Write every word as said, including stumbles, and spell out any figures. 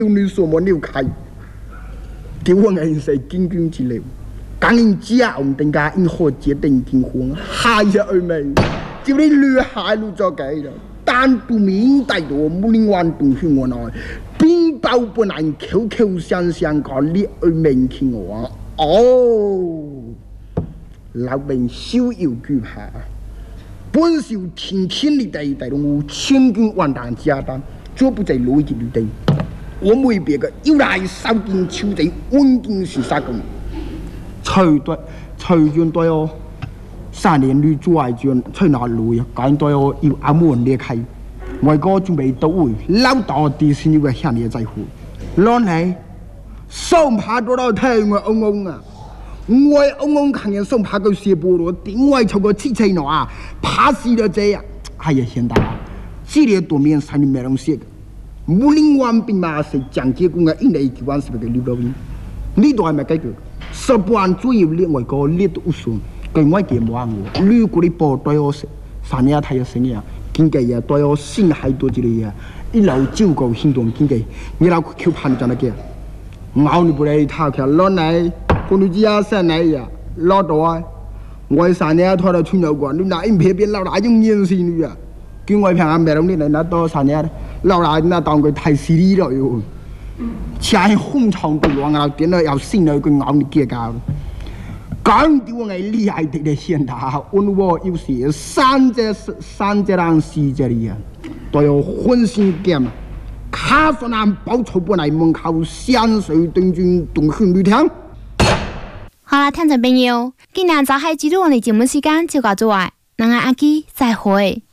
你什么扭开？对我硬是紧紧之流，刚因家我们等家因何决定结婚？还是二妹，就你女孩路做给了，单独明带多木林湾东去我那，并包不难口口声声讲你二妹听我哦，老兵少有惧怕。本是有天天的地带动千军万党家当，绝不在逻辑里地。我没别个，又来烧金秋贼，稳定是啥工？吹对吹军对哦，三年女主外军吹哪路呀？干对哦，要阿门裂开，外国准备到位，老大第是你个向你在乎，老奶送怕多到太我嗡嗡啊！我嗡嗡看见送怕个斜菠萝，另外抽个七七喏啊，怕死了这样，哎呀现在，这里多面山里没东西个。木林湾兵马是蒋介石个印尼机关是不是刘老兵？你都还没解决，十半左右另外个列都算，跟我见冇我，如果你报对我是，三年睇有生意啊，经济啊对我心还多之类啊，一路照顾行动经济，你老求判断那个，我你不来他去老奶，我你只要三奶呀，老多，我三年拖到春游过，你那一片片老大用年薪的啊。叫我平安买东西来，那多三年，老大那当佢太犀利了哟！前红场对王啊，点了要信了个咬你结交，讲到我厉害的的现他，问我有时三只三只人四只里啊，都有浑身剑啊，卡索南包抄本来门口香水灯军东训旅厅。 好啦，听众朋友，今日就係知道我哋節目時間就到咗位，那我阿基再會。